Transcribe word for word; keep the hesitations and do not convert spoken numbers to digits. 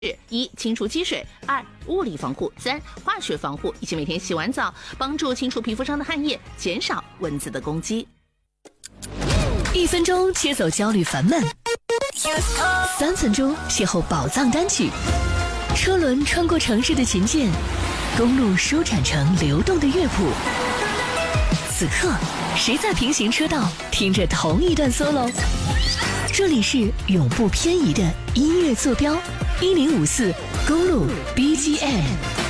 一、清除积水；二、物理防护；三、化学防护，以及每天洗完澡，帮助清除皮肤上的汗液，减少蚊子的攻击。 一分钟切走焦虑烦闷，三分钟邂逅宝藏单曲。车轮穿过城市的琴键，公路舒展成流动的乐谱。此刻，谁在平行车道听着同一段 solo？ 这里是永不偏移的音乐坐标，一零五四公路 B G M。